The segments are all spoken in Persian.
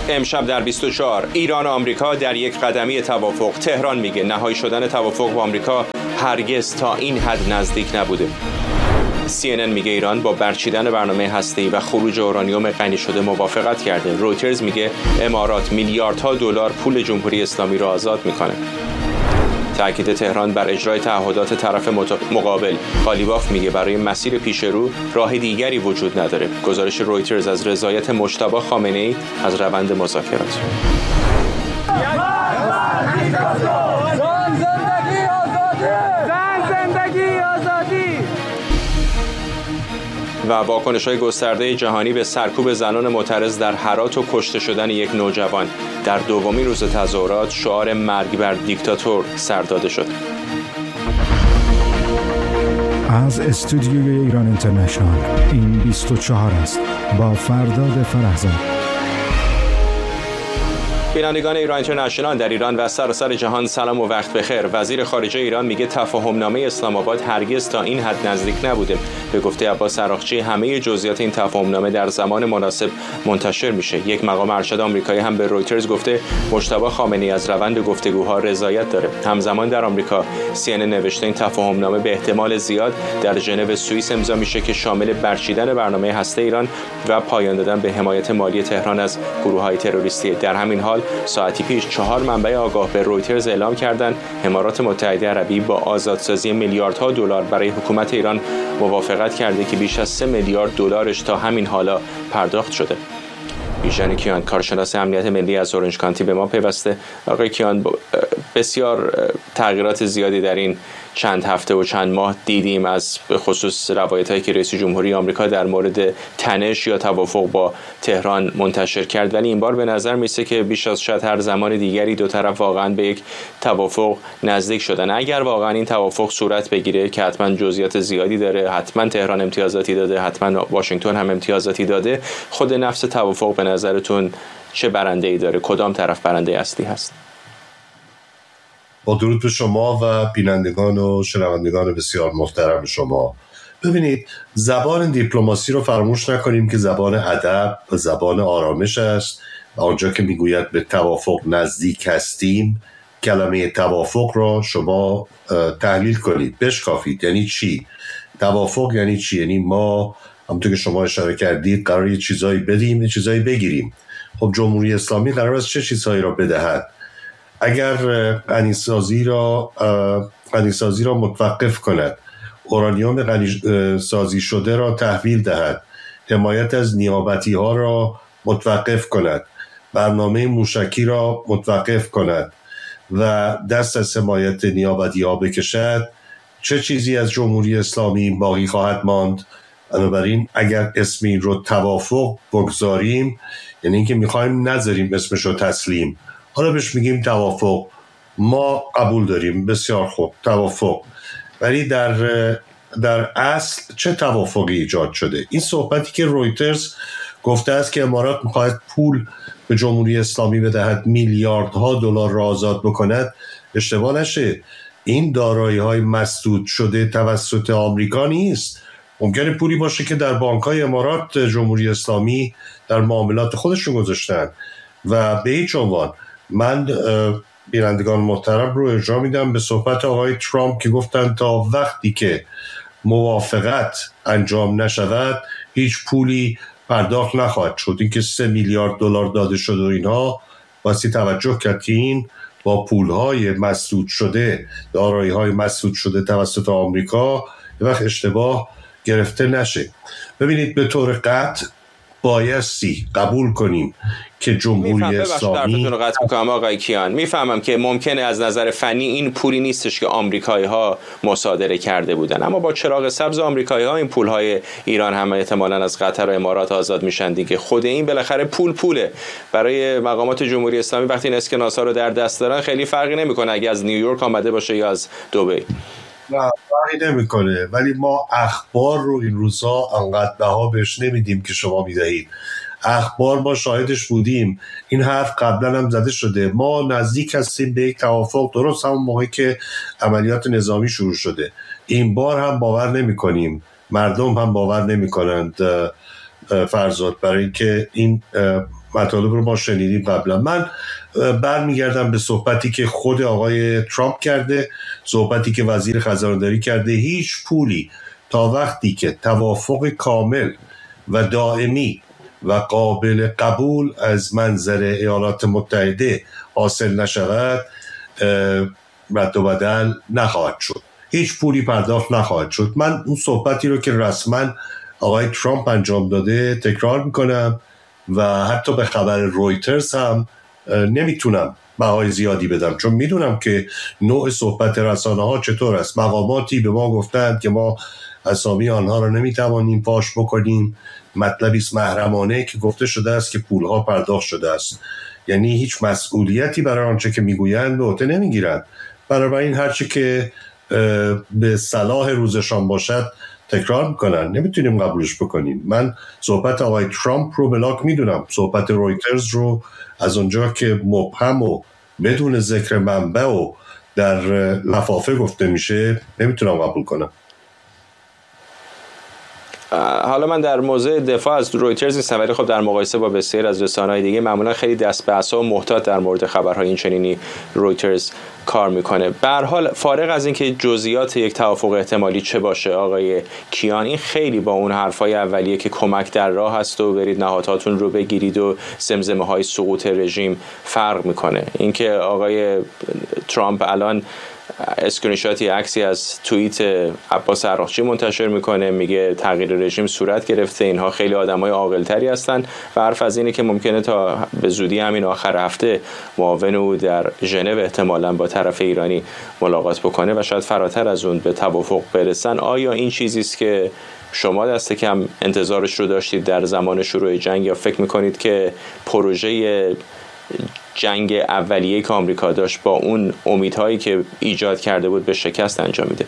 امشب در 24 ایران و آمریکا در یک قدمی توافق. تهران میگه نهایی شدن توافق با آمریکا هرگز تا این حد نزدیک نبوده. CNN میگه ایران با برچیدن برنامه هسته‌ای و خروج اورانیوم غنی شده موافقت کرده. رویترز میگه امارات میلیاردها دلار پول جمهوری اسلامی را آزاد میکنه. تأکید تهران بر اجرای تعهدات طرف مقابل. قالیباف میگه برای مسیر پیش رو راه دیگری وجود نداره. گزارش رویترز از رضایت مجتبی خامنه‌ای از روند مذاکرات. و واکنش‌های گسترده جهانی به سرکوب زنان معترض در هرات و کشته شدن یک نوجوان. در دومین روز تظاهرات شعار مرگ بر دیکتاتور سر داده شد. از استودیوی ایران اینترنشنال این 24 است با فرداد فرحزاد. بینندگان ایران اینترنشنال در ایران و سراسر جهان سلام و وقت بخیر. وزیر خارجه ایران میگه تفاهمنامه اسلام آباد هرگز تا این حد نزدیک نبوده. به گفته عباس عراقچی همه جزئیات این تفاهمنامه در زمان مناسب منتشر میشه. یک مقام ارشد آمریکایی هم به رویترز گفته مجتبی خامنه‌ای از روند گفتگوها رضایت داره. همزمان در آمریکا CNN نوشته این تفاهمنامه به احتمال زیاد در ژنو سوئیس امضا میشه که شامل برچیدن برنامه هسته ایران و پایان دادن به حمایت مالی تهران از گروه‌های تروریستی. در همین حال ساعتی پیش 4 منبع آگاه به رویترز اعلام کردند امارات متحده عربی با آزادسازی میلیاردها دلار برای حکومت ایران موافقت کرده که بیش از 3 میلیارد دلارش تا همین حالا پرداخت شده. بیژن کیان کارشناس امنیت ملی از اورنج کانتی به ما پیوسته. آقای کیان، بسیار تغییرات زیادی در این چند هفته و چند ماه دیدیم، از به خصوص روایتایی که رئیس جمهوری آمریکا در مورد تنش یا توافق با تهران منتشر کرد، ولی این بار به نظر میسه که بیش از شاید هر زمان دیگری دو طرف واقعا به یک توافق نزدیک شدن. اگر واقعا این توافق صورت بگیره که حتما جزئیات زیادی داره، حتما تهران امتیازاتی داده، حتما واشنگتن هم امتیازاتی داده، خود نفس توافق به نظرتون چه برنده‌ای داره؟ کدام طرف برنده اصلی هست؟ با درود به شما و بینندگان و شنوندگان بسیار محترم شما. ببینید، زبان دیپلماسی رو فراموش نکنیم که زبان ادب و زبان آرامش است. آنجا که میگوید به توافق نزدیک هستیم، کلمه توافق را شما تحلیل کنید، بشکافید. یعنی چی؟ توافق یعنی چی؟ یعنی ما همونطور که شما اشاره کردید قرار یه چیزایی بدیم، یه چیزایی بگیریم. خب جمهوری اسلامی قرار است چه چیزهایی را بدهد؟ اگر غنیسازی را متوقف کند، اورانیوم غنیسازی شده را تحویل دهد، حمایت از نیابتی ها را متوقف کند، برنامه موشکی را متوقف کند و دست از حمایت نیابتی ها بکشد، چه چیزی از جمهوری اسلامی باقی خواهد ماند؟ بنابراین اگر اسم این رو توافق بگذاریم، یعنی اینکه میخوایم نذاریم اسمش رو تسلیم، حالا بهش میگیم توافق، ما قبول داریم، بسیار خوب، توافق. ولی در اصل چه توافقی ایجاد شده؟ این صحبتی که رویترز گفته است که امارات میخواهد پول به جمهوری اسلامی بدهد، میلیاردها دلار را آزاد بکند، اشتباه نشه، این دارایی‌های مسدود شده توسط آمریکا نیست. ممکنه پولی باشه که در بانک‌های امارات جمهوری اسلامی در معاملات خودشون گذاشتن و به هیچ عنوان. من بینندگان محترم رو ارجاع میدم به صحبت آقای ترامپ که گفتن تا وقتی که موافقت انجام نشود هیچ پولی پرداخت نخواهد شد. این که 3 میلیارد دلار داده شد و اینها، واسه توجه کرد که این با پولهای مسدود شده، دارایی‌های مسدود شده توسط آمریکا، یه وقت اشتباه گرفته نشه. ببینید، به طور قطع بایستی قبول کنیم که جمهوری اسلامی آقای کیان، میفهمم که ممکنه از نظر فنی این پولی نیستش که آمریکایی ها مصادره کرده بودن، اما با چراغ سبز آمریکایی ها این پول های ایران هم احتمالاً از قطر و امارات آزاد میشن دیگه. خود این بالاخره پوله. برای مقامات جمهوری اسلامی وقتی این اسکناس ها رو در دست دارن خیلی فرقی نمیکنه اگه از نیویورک آمده باشه یا از دبی. نه فرقی نمیکنه، ولی ما اخبار رو این روزها انقدر بها بهش نمیدیم که شما میدهید. اخبار ما شاهدش بودیم، این حرف قبلا هم زده شده، ما نزدیک هستیم به یک توافق، درست همون موقعی که عملیات نظامی شروع شده. این بار هم باور نمی کنیم، مردم هم باور نمی کنند فرزاد، برای که این مطالب رو ما شنیدیم قبلا. من برمیگردم به صحبتی که خود آقای ترامپ کرده، صحبتی که وزیر خزانه‌داری کرده. هیچ پولی تا وقتی که توافق کامل و دائمی و قابل قبول از منظر ایالات متحده حاصل نشود رد و بدل نخواهد شد، هیچ پولی پرداخت نخواهد شد. من اون صحبتی رو که رسما آقای ترامپ انجام داده تکرار میکنم و حتی به خبر رویترز هم نمیتونم بهای زیادی بدم، چون میدونم که نوع صحبت رسانه ها چطور است. مقاماتی به ما گفتند که ما اسامی آنها رو نمیتوانیم پاش بکنیم، مطلبی است محرمانه که گفته شده است که پولها پرداخت شده است، یعنی هیچ مسئولیتی برای آنچه که میگویند به عهده نمیگیرند. بنابراین هرچی که به صلاح روزشان باشد تکرار میکنن، نمیتونیم قبولش بکنیم. من صحبت آقای ترامپ رو بلاک میدونم، صحبت رویترز رو از اونجا که مبهم و بدون ذکر منبع و در لفافه گفته میشه نمیتونم قبول کنم. حالا من در موضوع دفاع از رویترز نیستم، ولی خب در مقایسه با بسیار از رسانه‌های دیگه معمولا خیلی دست به عصا و محتاط در مورد خبرهای این چنینی رویترز کار میکنه. به هر حال فارغ از اینکه جزئیات یک توافق احتمالی چه باشه آقای کیان، این خیلی با اون حرفای اولیه که کمک در راه هست و برید نهادهاتون رو بگیرید و زمزمه‌های سقوط رژیم فرق میکنه. اینکه آقای ترامپ الان اسکرینشاتی عکسی از توییت عباس عراقچی منتشر میکنه، میگه تغییر رژیم صورت گرفته، اینها خیلی آدمای عاقل‌تری هستن و حرف از اینه که ممکنه تا به زودی همین آخر هفته معاون او در ژنو احتمالاً با طرف ایرانی ملاقات بکنه و شاید فراتر از اون به توافق برسن. آیا این چیزی است که شما دست کم انتظارش رو داشتید در زمان شروع جنگ، یا فکر میکنید که پروژه جنگ اولیه که آمریکا داشت با اون امیدهایی که ایجاد کرده بود به شکست انجام میده؟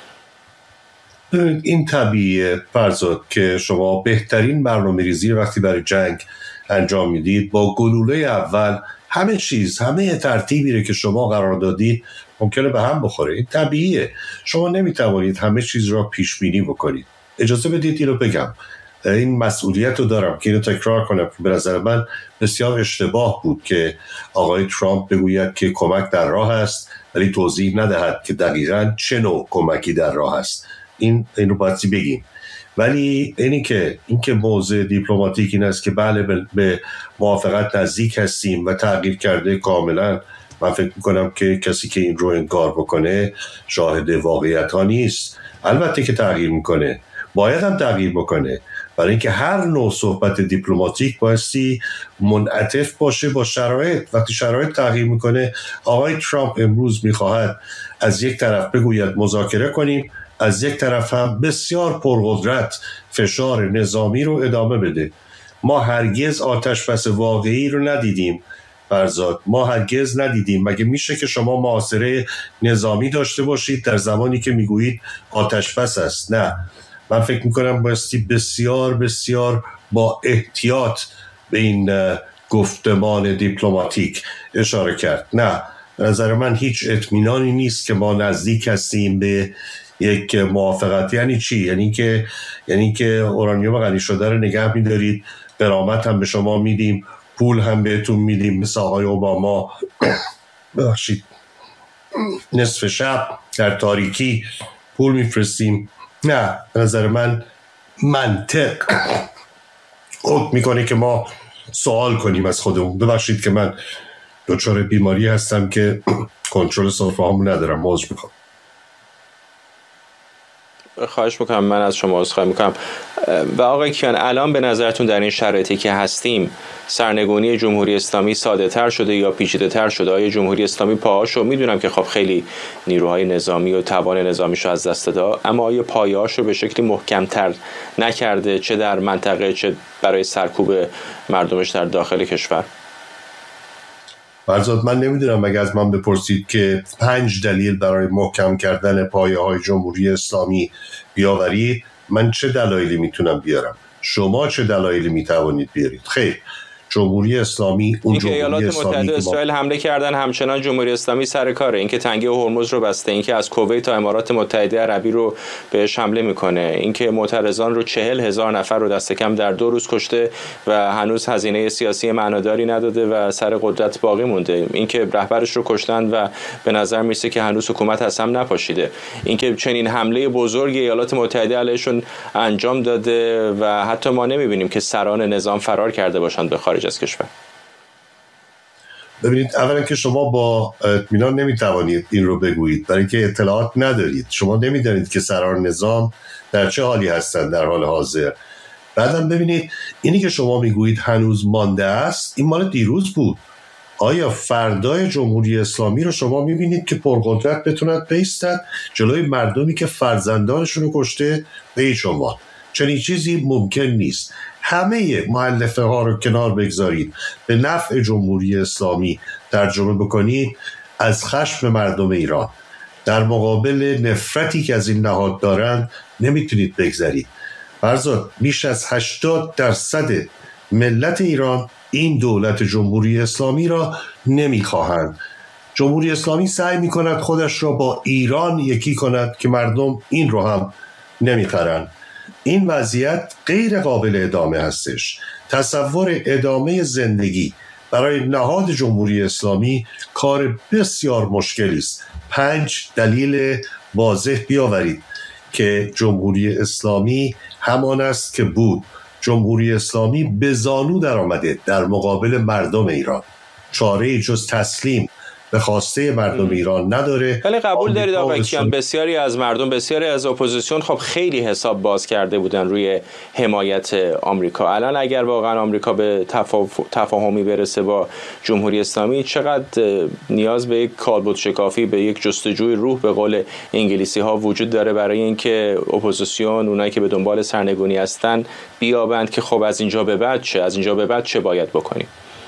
این طبیعیه فرزاد که شما بهترین برنامه‌ریزی وقتی برای جنگ انجام میدید با گلوله اول همه چیز، همه ترتیبی رو که شما قرار دادید ممکنه به هم بخوره. این طبیعیه، شما نمیتوانید همه چیز را پیش بینی بکنید. اجازه بدید اینو بگم، این مسئولیت رو دارم که اینو تکرار کنم که به نظر من بسیار اشتباه بود که آقای ترامپ بگوید که کمک در راه است ولی توضیح ندهد که دقیقاً چه نوع کمکی در راه است. این رو باید بگیم. ولی اینکه موضوع دیپلماتیک این است که بله به موافقت نزدیک هستیم و تغییر کرده کاملا، من فکر میکنم که کسی که این رو انکار بکنه شاهد واقعیت ها نیست. البته که تغییر میکنه، باید هم تغییر بکنه، برای اینکه هر نوع صحبت دیپلماتیک بایستی منعطف باشه با شرایط. وقتی شرایط تغییر میکنه، آقای ترامپ امروز میخواهد از یک طرف بگوید مذاکره کنیم، از یک طرف هم بسیار پرقدرت فشار نظامی رو ادامه بده. ما هرگز آتش بس واقعی رو ندیدیم فرزاد، ما هرگز ندیدیم. مگه میشه که شما محاصره نظامی داشته باشید در زمانی که میگویید آتش بس است؟ نه، من فکر میکنم بایستی بسیار بسیار با احتیاط به این گفتمان دیپلماتیک اشاره کرد. نه، به نظر من هیچ اطمینانی نیست که ما نزدیک هستیم به یک موافقت. یعنی چی؟ یعنی که اورانیوم غنی شده رو نگه می‌دارید، غرامت هم به شما میدیم، پول هم بهتون میدیم، مثل آقای اوباما ببخشید نصف شب در تاریکی پول میفرستیم. نه، به نظر من منطق حکم میکنه که ما سوال کنیم از خودمون. ببخشید که من دچار بیماری هستم که کنترل سرفه هامو ندارم، عذر میخوام. خواهش میکنم، من از شما عذرخواهی میکنم. و آقای کیان، الان به نظرتون در این شرایطی که هستیم سرنگونی جمهوری اسلامی ساده تر شده یا پیچیده تر شده؟ آیا جمهوری اسلامی پاهاشو، میدونم که خب خیلی نیروهای نظامی و توان نظامیشو از دست داد، اما آیا پایه‌هاشو به شکلی محکم‌تر نکرده، چه در منطقه چه برای سرکوب مردمش در داخل کشور؟ فرزاد، من نمیدونم، اگه از من بپرسید که 5 دلیل برای محکم کردن پایه‌های جمهوری اسلامی بیاورید، من چه دلایلی میتونم بیارم؟ شما چه دلایلی میتوانید بیارید؟ خیر، جمهوری اسلامی اون اینکه ایالات متحده اسرائیل حمله کردن همچنان جمهوری اسلامی سر کاره، اینکه تنگه هرمز رو بسته، اینکه از کویت تا امارات متحده عربی رو بهش حمله میکنه، اینکه معترضان رو 40,000 نفر رو دست کم در 2 روز کشته و هنوز هزینه سیاسی معناداری نداده و سر قدرت باقی مونده، اینکه رهبرش رو کشتن و به نظر میرسه که هنوز حکومت از هم نپاشیده، اینکه چنین حمله بزرگی ایالات متحده علیشون انجام داده و حتی ما نمیبینیم که سران نظام فرار کرده باشند به خارج از کشور. ببینید، اولا که شما با اطمینان نمیتوانید این رو بگویید برای اینکه اطلاعات ندارید. شما نمیدانید که سران نظام در چه حالی هستند در حال حاضر. بعدم ببینید، اینی که شما میگویید هنوز مانده است، این مال دیروز بود. آیا فردای جمهوری اسلامی رو شما میبینید که پرقدرت بتونند بایستند جلوی مردمی که فرزندانشون رو کشته؟ به هیچ عنوان چنین چیزی ممکن نیست. همه مؤلفه ها رو کنار بگذارید، به نفع جمهوری اسلامی ترجمه بکنید، از خشم مردم ایران در مقابل نفرتی که از این نهاد دارند نمیتونید بگذارید. فرضاً بیش از 80% ملت ایران این دولت جمهوری اسلامی را نمیخواهند. جمهوری اسلامی سعی میکند خودش را با ایران یکی کند که مردم این رو هم نمیخرند. این وضعیت غیر قابل ادامه هستش. تصور ادامه زندگی برای نهاد جمهوری اسلامی کار بسیار مشکلی است. 5 دلیل واضح بیاورید که جمهوری اسلامی همان است که بود. جمهوری اسلامی به زانو در آمده در مقابل مردم ایران. چاره جز تسلیم به خواسته مردم ایران نداره. ولی قبول دارید آقای کیان بسیاری از مردم، بسیاری از اپوزیسیون خب خیلی حساب باز کرده بودن روی حمایت آمریکا. الان اگر واقعا آمریکا به تفاهمی برسه با جمهوری اسلامی، چقدر نیاز به یک کالبد شکافی، به یک جستجوی روح به قول انگلیسی ها وجود داره برای اینکه اپوزیسیون، اونایی که به دنبال سرنگونی هستن، بیابند که خب از اینجا به بعد چه باید بکنیم؟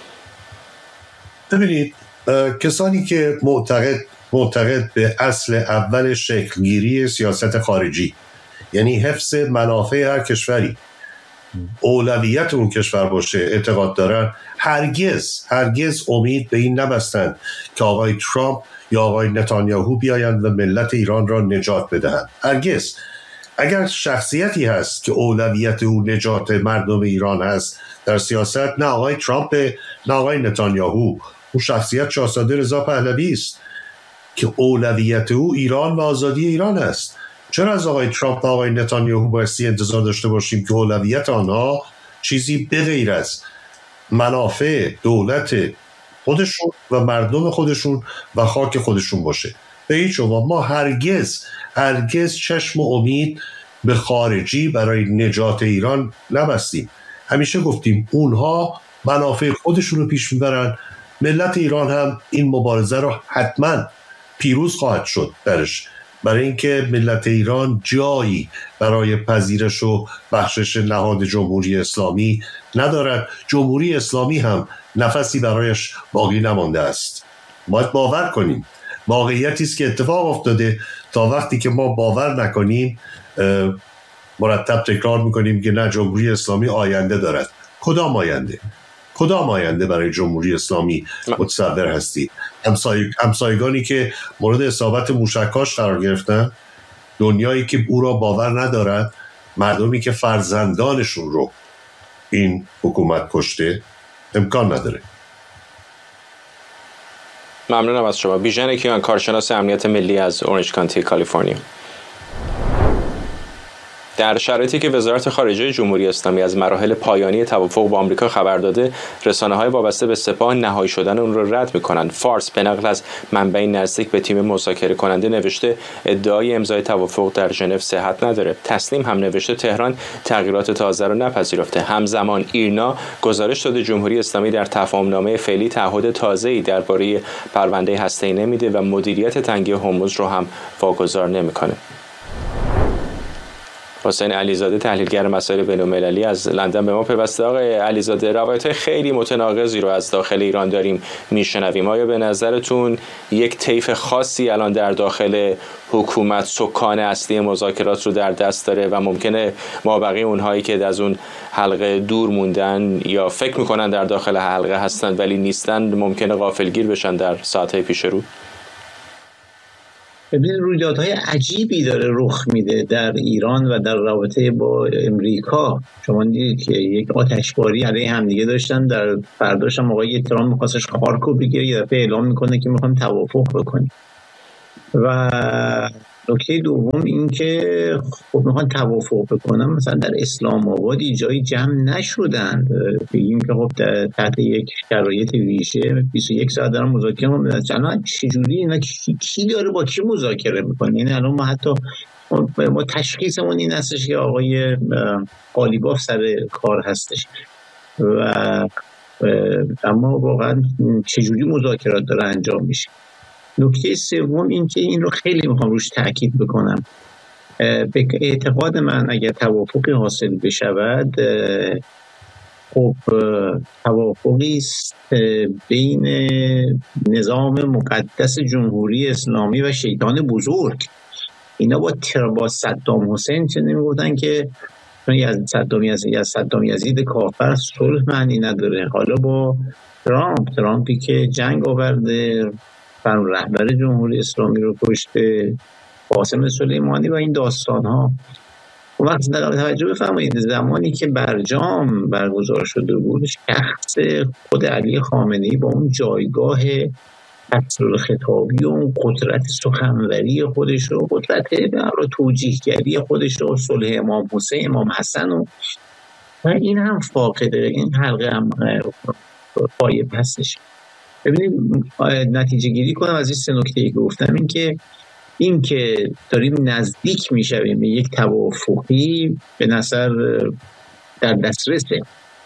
ببینید، کسانی که معتقد به اصل اول شکلگیری سیاست خارجی، یعنی حفظ منافع هر کشوری، اولویت اون کشور باشه، اعتقاد دارن، هرگز امید به این نبستند که آقای ترامپ یا آقای نتانیاهو بیایند و ملت ایران را نجات بدهند. هرگز. اگر شخصیتی هست که اولویت او نجات مردم ایران هست در سیاست، نه آقای ترامپ نه آقای نتانیاهو. اون شخصیت شاهزاده رضا پهلوی است که اولویت او ایران و آزادی ایران است. چرا از آقای ترامپ و آقای نتانیاهو بایستی انتظار داشته باشیم که اولویت آنها چیزی بغیر از منافع دولت خودشون و مردم خودشون و خاک خودشون باشه؟ به هیچ عنوان. ما هرگز چشم و امید به خارجی برای نجات ایران نبستیم. همیشه گفتیم اونها منافع خودشون رو پیش میبرن، ملت ایران هم این مبارزه رو حتما پیروز خواهد شد درش، برای اینکه ملت ایران جایی برای پذیرش و بخشش نهاد جمهوری اسلامی ندارد. جمهوری اسلامی هم نفسی برایش باقی نمانده است. باید باور کنیم. واقعیتی است که اتفاق افتاده. تا وقتی که ما باور نکنیم، مرتب تکرار میکنیم که نه، جمهوری اسلامی آینده دارد. کدام آینده برای جمهوری اسلامی متصور هستی؟ همسایگانی که مورد اصابت موشکاش قرار گرفتن، دنیایی که او را باور ندارد، مردمی که فرزندانشون رو این حکومت کشته، امکان نداره. ممنونم از شما. بیژن کیان، کارشناس امنیت ملی از اورنج کانتی، کالیفرنیا. در شرایطی که وزارت خارجه جمهوری اسلامی از مراحل پایانی توافق با آمریکا خبر داده، رسانه‌های وابسته به سپاه نهایی شدن اون را رد می‌کنند. فارس به نقل از منبعی نزدیک به تیم مذاکره کننده نوشته ادعای امضای توافق در ژنو صحت نداره. تسلیم هم نوشته تهران تغییرات تازه را نپذیرفته. همزمان ایرنا گزارش داده جمهوری اسلامی در تفاهمنامه فعلی تعهد تازه‌ای درباره پرونده هسته‌ای نمیده و مدیریت تنگه هرمز رو هم واگذار نمی‌کنه. حسین علیزاده تحلیلگر مسائل بین‌المللی از لندن به ما پیوسته. آقای علیزاده، روایت‌های خیلی متناقضی رو از داخل ایران داریم میشنویم. آیا به نظرتون یک طیف خاصی الان در داخل حکومت سکان اصلی مذاکرات رو در دست داره و ممکنه مابقی اونهایی که از اون حلقه دور موندن یا فکر میکنن در داخل حلقه هستن ولی نیستن ممکنه غافلگیر بشن در ساعت‌های پیش رو؟ ببینید رویدادهای عجیبی داره رخ میده در ایران و در رابطه با امریکا. شما دیدید که یک آتشباری علیه همدیگه داشتن، در فرداش هم آقای ترامپ می‌خواستش خارکو بگیره، یه دفعه اعلام میکنه که میخوام توافق بکنیم. و نکته دوم این که خب میخوان توافق بکنن، مثلا در اسلام آبادی جایی جمع نشدند، بگیم که خب تحت یک شرایط ویژه 21 ساعت دارن مذاکره میکنن. چجوری اینا کی داره با کی مذاکره میکنه؟ یعنی الان ما حتی ما تشخیصمون این هستش که آقای قالیباف سر کار هستش و اما واقعا چجوری مذاکرات داره انجام میشه. نکته سوم این که این رو خیلی میخوام روش تاکید بکنم، به اعتقاد من اگر توافقی حاصل بشود خب توافقی است بین نظام مقدس جمهوری اسلامی و شیطان بزرگ. اینا با صدام حسین چه نمیگفتن که صدام یزید کافر صلح معنی نداره. حالا با ترامپی که جنگ آورده، رهبر جمهوری اسلامی رو کشته، قاسم سلیمانی و این داستان ها. اون وقت توجه بفرمایید زمانی که برجام برگزار شده بود، شخص خود علی خامنه‌ای با اون جایگاه اصل خطابی و اون قدرت سخنوری خودش رو، قدرت توجیهگری خودش رو، صلح امام حسین، امام حسن و این هم فاقده، این حلقه هم غایب هستش. ببینید نتیجه گیری کنم از این سه نکته که گفتم، این که داریم نزدیک میشویم به یک توافقی به نظر در دسترسه،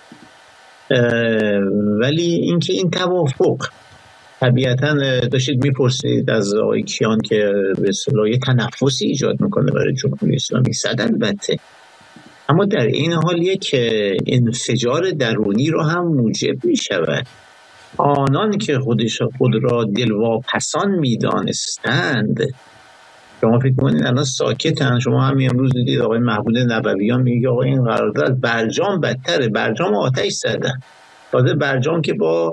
ولی اینکه این توافق طبیعتاً داشتید میپرسید از آقای کیان که به اصطلاح یه تنفسی ایجاد میکنه برای جمهوری اسلامی، صد البته، اما در این حال یک انفجار درونی رو هم موجب میشود. آنان که خود را دلواپسان میدانستند، شما فکر کنید الان ساکتن. شما همین امروز دیدید آقای محمود نبویان میگه آقا این قرارداد برجام بدتره، برجام آتش زدن. تازه برجام که با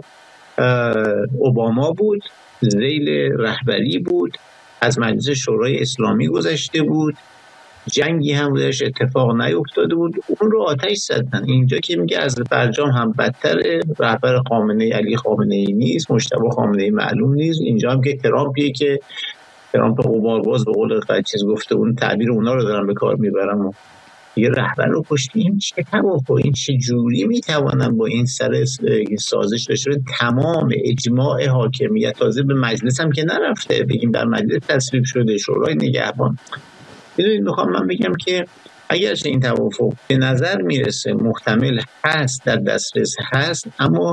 اوباما بود، ذیل رهبری بود، از مجلس شورای اسلامی گذشته بود، جنگی هم بودش اتفاق نیفتاده بود، اون رو آتش زدن. اینجا که میگه از برجام هم بدتره، رهبر علی خامنه‌ای نیست، مجتبی خامنه‌ای معلوم نیست. اینجا هم که ترامپیه که ترامپ قمارباز به قول چیز گفته، اون تعبیر اونا رو دارن به کار میبرم و یه رهبر رو کشتیم. چه توافق، این چه جوری میتوانن با این سر سازش داشته؟ تمام اجماع حاکمیت، تازه به مجلس هم که نرفته، بگیم در مجلس تصویب شده، شورای نگهبان. میخوام من بگم که اگرچه این توافق به نظر میرسه محتمل هست، در دسترس هست،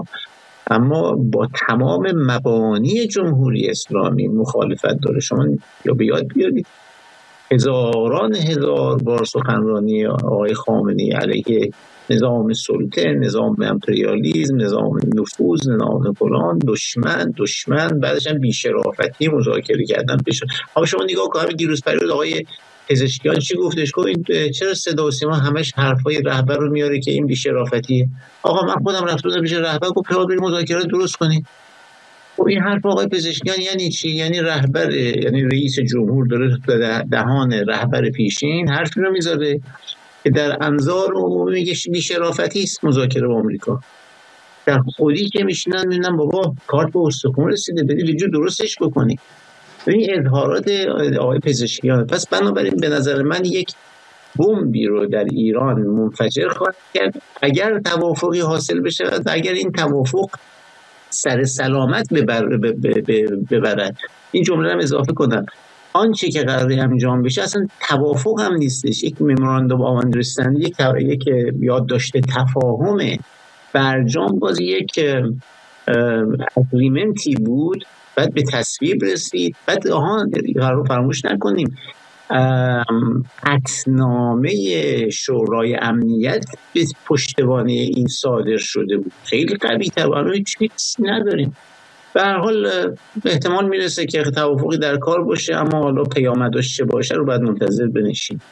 اما با تمام مبانی جمهوری اسلامی مخالفت داره. شما یا به یاد بیارید هزاران هزار بار سخنرانی آقای خامنه‌ای علیه نظام سلطه، نظام امپریالیسم، نظام نفوذ، نظام فلان، دشمن، بعدش هم بی‌شرافتی مذاکره کردن بشه. اما شما نگاه کنید دیروز پریود آقای پزشکیان چی گفتش؟ گفت چرا صدا و سیما همش حرفای رهبر رو میاره که این بی‌شرافتیه؟ آقا من خودم رفتم پیش رهبر، گفت بریم مذاکرات درست کنید. خب این حرف آقای پزشکیان یعنی چی؟ یعنی رهبر، یعنی رئیس جمهور داره دهان رهبر پیشین حرفی رو میذاره که در انظار عمومی میگه بی‌شرافتی است مذاکره با آمریکا. در خودی که میشینن میبینن بابا کارت به استخوان رسیده، بدید یه جور درستش بکنی. این اظهارات آقای پزشکیان. پس بنابراین به نظر من یک بمبی رو در ایران منفجر خواهد کرد اگر توافقی حاصل بشه و اگر این توافق سر سلامت ببرد. این جمله هم اضافه کنم، آنچه که قراره انجام بشه اصلا توافق هم نیستش، یک مموراندوم آف آندرستندینگ، یک یادداشت تفاهم. برجام باز یک اگریمنتی بود، بعد به تصویب رسید، بعد قرار فراموش نکنیم قطعنامه شورای امنیت به پشتوانه این صادر شده بود. خیلی قوی تر، هیچ چیزی نداریم. به هر حال احتمال میرسه که توافقی در کار باشه، اما حالا پیامدش چه باشه رو باید منتظر بنشیم.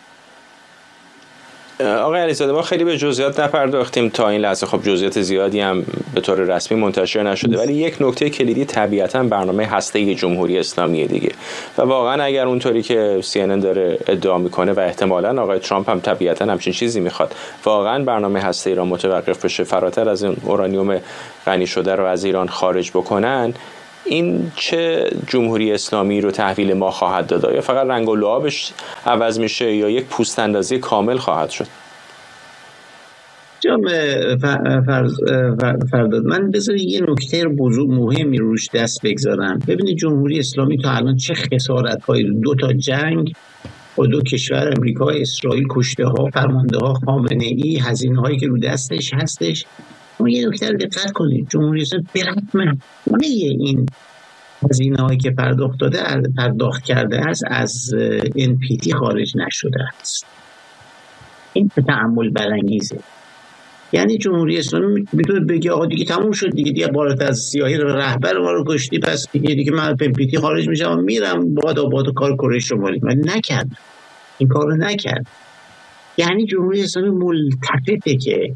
آقای علیزاده، ما خیلی به جزئیات نپرداختیم تا این لحظه. خب جزئیات زیادی هم به طور رسمی منتشر نشده، ولی یک نکته کلیدی طبیعتاً برنامه هسته‌ای جمهوری اسلامی دیگه. و واقعا اگر اونطوری که CNN داره ادعا میکنه و احتمالاً آقای ترامپ هم طبیعتاً همچین چیزی میخواد، واقعا برنامه هسته‌ای را متوقف بشه، فراتر از این اورانیوم غنی شده رو از ایران خارج بکنن، این چه جمهوری اسلامی رو تحویل ما خواهد داد؟ یا فقط رنگ و لعابش عوض میشه یا یک پوست اندازی کامل خواهد شد؟ فرداد، من بذار یه نکته بزرگ مهمی روش دست بگذارم. ببینید جمهوری اسلامی تا الان چه خسارت‌های 2 جنگ با 2 کشور، امریکا، اسرائیل، کشته ها، فرمانده ها، خامنه‌ای، هزینه هایی که رو دستش هستش. اما یه نکته رو دقت کنید، جمهوری اسلامی به رغم این هزینه هایی که پرداخت کرده است، از NPT خارج نشده است. این تأمل برانگیزه. یعنی جمهوری اسلامی میتونه بگه آقا دیگه تموم شد، دیگه بالاتر از سیاهی رهبر ما رو کشتی، پس دیگه من NPT خارج میشم، میرم باد کار کره شمالی. من نکرد، این کار رو نکرد. یعنی جمهوری اسلامی ملتفته که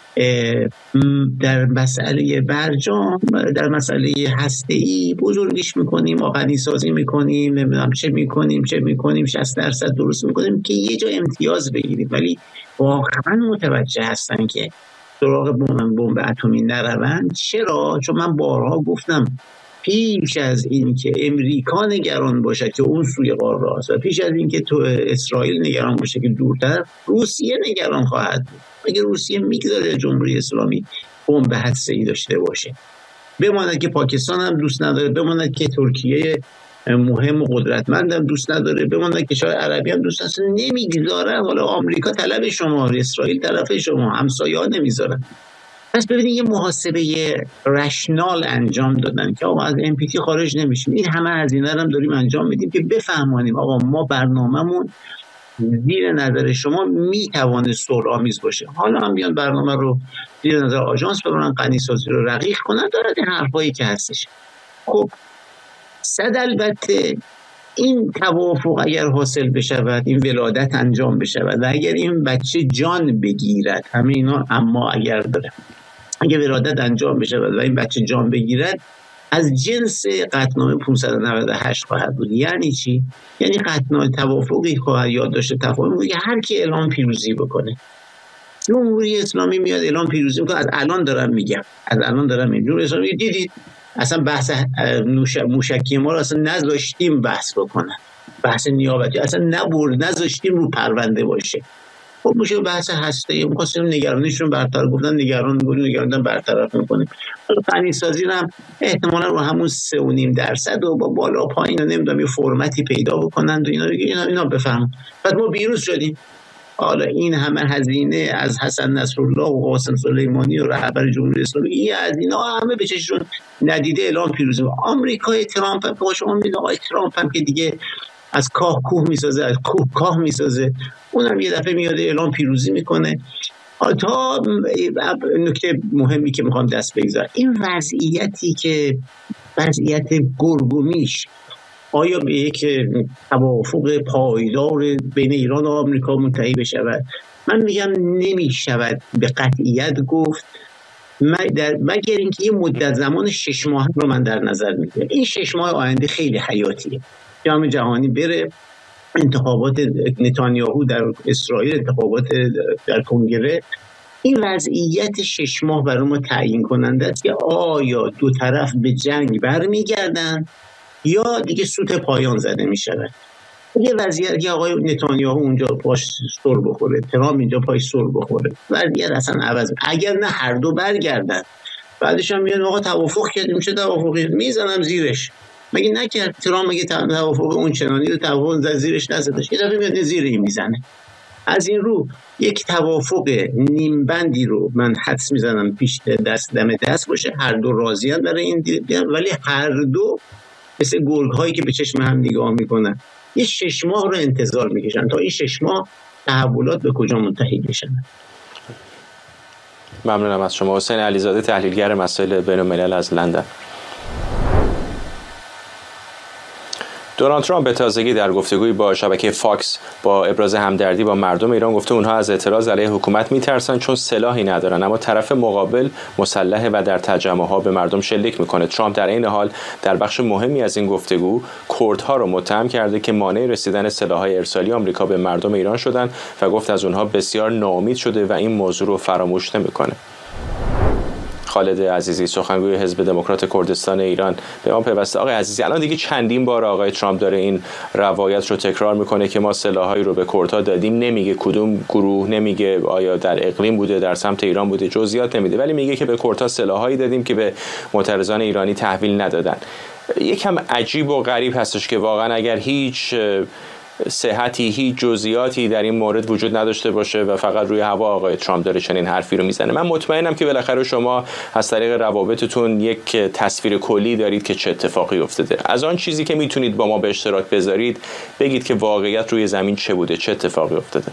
در مسئله برجام، در مسئله هسته‌ای بزرگش میکنیم، غنی سازی میکنیم، نمیدونم چه میکنیم 60% درست میکنیم که یه جا امتیاز بگیریم، ولی واقعا متوجه هستن که سراغ بمب اتمی نروند. چرا؟ چون من بارها گفتم پیش از این که امریکا نگران باشه که اون سوی قاره است و پیش از این که تو اسرائیل نگران باشه که دورتر، روسیه نگران خواهد بود. اگه روسیه میگذاره جمهوری اسلامی بمب هسته‌ای داشته باشه، بماند که پاکستان هم دوست نداره، بماند که ترکیه مهم و قدرتمند هم دوست نداره، بماند که شاید عربی هم دوست نداره، نمیگذارن. حالا آمریکا طلب شما، اسرائیل طرف شما، همسایه‌ها نمیذارن. پس ببینید یه محاسبه رشنال انجام دادن که آقا از NPT خارج نمیشیم. این همه هزینه رو هم داریم انجام میدیم که بفهمانیم آقا ما برنامه‌مون زیر نظر شما میتوانه صلح‌آمیز باشه. حالا هم بیان برنامه رو زیر نظر آژانس ببرن، غنی‌سازی رو رقیق کنن، دارد این حرفایی که هستش. خب صد البته این توافق اگر حاصل بشود، این ولادت انجام بشود و اگر این بچه جان بگیرد، همه اینا اما اگر داره، اگر ولادت انجام بشود و این بچه جان بگیرد، از جنس قطعنامه 598 خواهد بود. یعنی چی؟ یعنی قطعنامه توافقی خواهد یاد داشته تفاهمی که هر کی اعلام پیروزی بکنه. جمهوری اسلامی میاد اعلام پیروزی میکنه. از الان دارم میگم جمهوری اسلامی دیدید اصلا بحث موشکی ما رو اصلا نذاشتیم بحث بکنن، بحث نیابتی اصلا نذاشتیم رو پرونده باشه. خب میشه بحث هسته‌ای، می‌خواستیم نگرانیشون برطرف، گفتن نگرانیدن برطرف می‌کنیم. حالا غنی‌سازی هم احتمالاً رو همون 3.5% و با بالا پایین نمیدونم یه فرمتی پیدا بکنن و اینا بفهم. بعد ما پیروز شدیم. حالا این همه هزینه از حسن نصرالله و قاسم سلیمانی و رهبر جمهوری اسلامی، این هزینه همه به چشمشون ندیده اعلام پیروزی. آمریکای ترامپ هم که شما می‌بینید آقای ترامپ هم که دیگه از کاه کوه میسازه، از کوه کاه میسازه، اونم یه دفعه میاد اعلام پیروزی میکنه. تا نکته مهمی که میخوام دست بگذارم، این وضعیتی که وضعیت گرگومیش آیا به یک توافق پایدار بین ایران و آمریکا منتهی بشود؟ من میگم نمیشود به قطعیت گفت، مگر اینکه یه مدت زمان 6 ماه رو من در نظر میگیرم. این 6 ماه آینده خیلی حیاتیه. جام جهانی بره، انتخابات نتانیاهو در اسرائیل، انتخابات در کنگره، این وضعیت 6 ماه برای ما تعیین کننده است که آیا دو طرف به جنگ برمیگردن یا دیگه سوت پایان زده میشود. یه وضعیت که آقای نتانیاهو اونجا پاش سر بخوره، ترامپ اینجا پاش سر بخوره، وضعیت اصلا عوض. اگر نه هر دو برگردن، بعدش هم میاد آقا توافق کردیم، چه توافقی میزنم زیرش. مگه نکرد ترامپ؟ مگه توافق اون چنانی رو توافق زیرش نزدش؟ یه دفعه میاد زیر این میزنه. از این رو یک توافق نیم بندی رو من حدس میزنم پیش دست دم دست باشه، هر دو راضیان برای این ولی هر دو مثل گرگ هایی که به چشم هم نگاه میکنن، این 6 ماه رو انتظار میکشن تا این 6 ماه تحولات به کجا منتهی بشن. ممنونم از شما. حسین علیزاده، تحلیلگر مسائل بین‌الملل از لندن. دونالد ترامپ به تازگی در گفتگویی با شبکه فاکس با ابراز همدردی با مردم ایران گفته اونها از اعتراض علیه حکومت میترسن چون سلاحی ندارن، اما طرف مقابل مسلحه و در تجمعها به مردم شلیک میکنه. ترامپ در این حال در بخش مهمی از این گفتگو کردها رو متهم کرده که مانع رسیدن سلاح‌های ارسالی آمریکا به مردم ایران شدن و گفت از اونها بسیار ناامید شده و این موضوع رو فراموش نمیکنه. خالد عزیزی، سخنگوی حزب دموکرات کردستان ایران، به ما پیوسته. آقای عزیزی، الان دیگه چندین بار آقای ترامپ داره این روایت رو تکرار میکنه که ما سلاحایی رو به کردها دادیم، نمیگه کدوم گروه، نمیگه آیا در اقلیم بوده، در سمت ایران بوده، جزئیات نمیده، ولی میگه که به کردها سلاحایی دادیم که به معترضان ایرانی تحویل ندادن. یکم عجیب و غریب هستش که واقعا اگر هیچ صحتی، هیچ جزئیاتی در این مورد وجود نداشته باشه و فقط روی هوا آقای ترامپ داره چنین حرفی رو میزنه. من مطمئنم که بالاخره شما از طریق روابطتون یک تصویر کلی دارید که چه اتفاقی افتاده. از آن چیزی که میتونید با ما به اشتراک بذارید بگید که واقعیت روی زمین چه بوده، چه اتفاقی افتاده.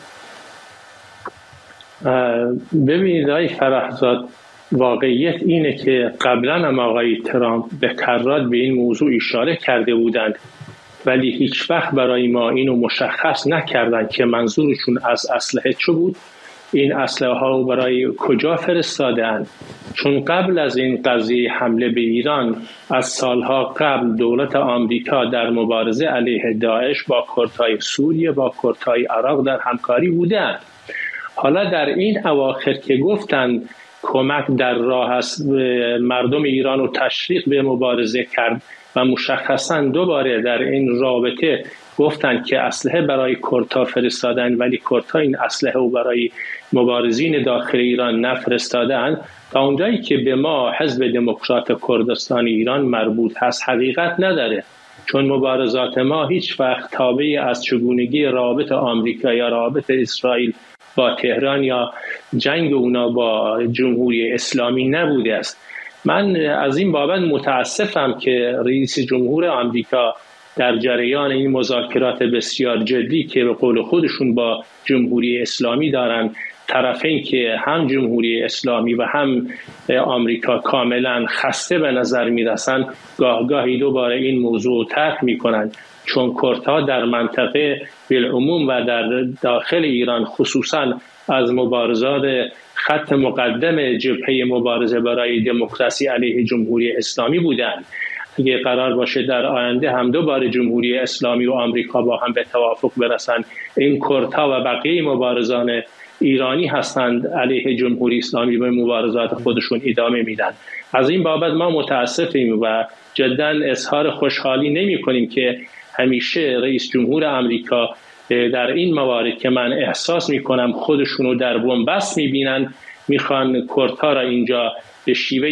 ببینید آقای فرحزاد، واقعیت اینه که قبلا هم آقای ترامپ به کرات به این موضوع اشاره کرده بودند، ولی هیچ وقت برای ما اینو مشخص نکردن که منظورشون از اسلحه چه بود، این اسلحه ها برای کجا فرستادن. چون قبل از این قضیه حمله به ایران، از سالها قبل دولت آمریکا در مبارزه علیه داعش با کردهای سوریه، با کردهای عراق در همکاری بودند. حالا در این اواخر که گفتن کمک در راه است، مردم ایران رو تشویق به مبارزه کرد و مشخصا دوباره در این رابطه گفتن که اسلحه برای کردها فرستادن، ولی کردها این اسلحه رو برای مبارزین داخل ایران نفرستادن. تا اونجایی که به ما حزب دموکرات کردستان ایران مربوط هست حقیقت نداره، چون مبارزات ما هیچ وقت تابع از چگونگی رابط آمریکا یا رابط اسرائیل با تهران یا جنگ اونا با جمهوری اسلامی نبوده است. من از این بابت متاسفم که رئیس جمهور آمریکا در جریان این مذاکرات بسیار جدی که به قول خودشون با جمهوری اسلامی دارن، طرفین که هم جمهوری اسلامی و هم آمریکا کاملا خسته به نظر میرسن، گاهی دوباره این موضوع طرح میکنن، چون کردها در منطقه بالعموم و در داخل ایران خصوصا از مبارزات خط مقدم جبهه مبارزه برای دموکراسی علیه جمهوری اسلامی بودند. اگه قرار باشه در آینده هم دوباره جمهوری اسلامی و آمریکا با هم به توافق برسن، این کردها و بقیه مبارزان ایرانی هستند علیه جمهوری اسلامی به مبارزات خودشون ادامه میدن. از این بابت ما متاسفیم و جدا اظهار خوشحالی نمی کنیم که همیشه رئیس جمهور آمریکا در این موارد که من احساس میکنم خودشونو در بن‌بست میبینن، میخوان کردها را اینجا به شیوه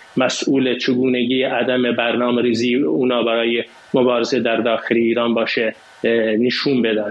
مسئول چگونگی عدم برنامه‌ریزی اونا برای مبارزه در داخل ایران باشه نشون بدن.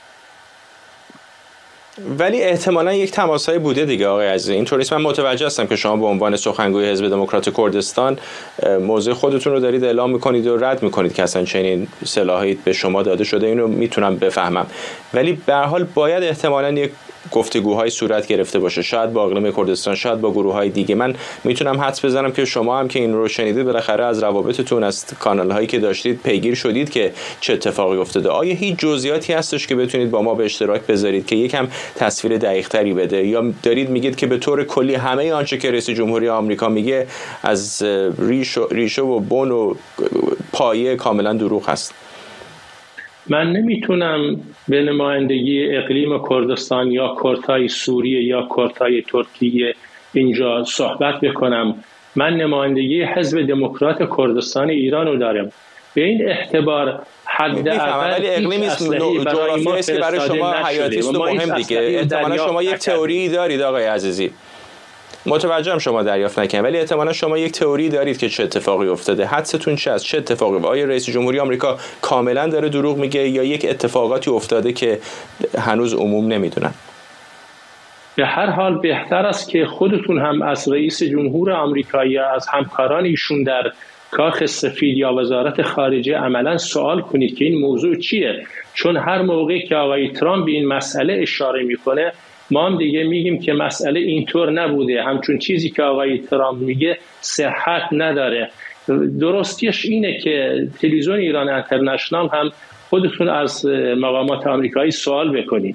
ولی احتمالاً یک تماسایی بوده دیگه آقای عزیزی، اینطوریه. من متوجه هستم که شما به عنوان سخنگوی حزب دموکرات کردستان موضع خودتون رو دارید اعلام میکنید و رد میکنید که اصلا چنین سلاحی به شما داده شده، اینو میتونم بفهمم، ولی به هر حال باید احتمالاً یک گفتگوهای صورت گرفته باشه، شاید با اقلیم کردستان، شاید با گروه‌های دیگه. من میتونم حدس بزنم که شما هم که این رو شنیدید بالاخره از روابطتون، از کانال‌هایی که داشتید پیگیر شدید که چه اتفاقی افتاده. آیا هیچ جزئیاتی هستش که بتونید با ما به اشتراک بذارید که یکم تصویر دقیق‌تری بده، یا دارید میگید که به طور کلی همه آنچه که رئیس جمهوری آمریکا میگه از ریشه و بن و پایه کاملا دروغ هست؟ من نمیتونم به نمایندگی اقلیم کردستان یا کردهای سوریه یا کردهای ترکیه اینجا صحبت بکنم. من نمایندگی حزب دموکرات کردستان ایران رو دارم. به این اعتبار حداقل اقلیمی جغرافیایی برای شما حیاتی است و مهم دیگه. احتمالاً شما یک تئوری دارید آقای عزیزی. متوجهم شما دریافت نکنید، ولی احتمالاً شما یک تئوری دارید که چه اتفاقی افتاده. حدستون چه است؟ چه اتفاقی؟ آیا رئیس جمهوری آمریکا کاملا داره دروغ میگه یا یک اتفاقاتی افتاده که هنوز عموم نمیدونن؟ به هر حال بهتر است که خودتون هم از رئیس جمهور آمریکا یا از همکاران ایشون در کاخ سفید یا وزارت خارجه عملا سوال کنید که این موضوع چیه، چون هر موقعی که آقای ترامپ به این مسئله اشاره میکنه ما هم دیگه میگیم که مسئله اینطور نبوده، همچون چیزی که آقای ترامپ میگه صحت نداره. درستیش اینه که تلویزیون ایران اینترنشنال هم خودتون از مقامات آمریکایی سوال بکنید.